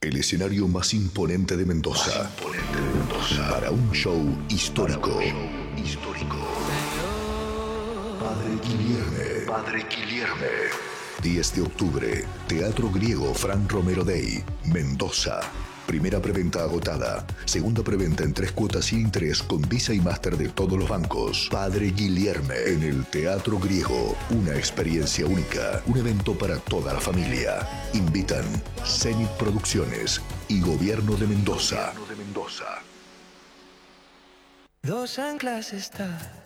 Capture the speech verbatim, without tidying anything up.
el escenario más imponente de Mendoza, más imponente de Mendoza. Para un show histórico. Para un show histórico. Padre Guilherme. Padre Guilherme. diez de octubre, Teatro Griego Fran Romero Day, Mendoza. Primera preventa agotada. Segunda preventa en tres cuotas sin interés con Visa y Master de todos los bancos. Padre Guilherme en el Teatro Griego. Una experiencia única. Un evento para toda la familia. Invitan Zenit Producciones y Gobierno de Mendoza. Gobierno de Mendoza. Dos anclas está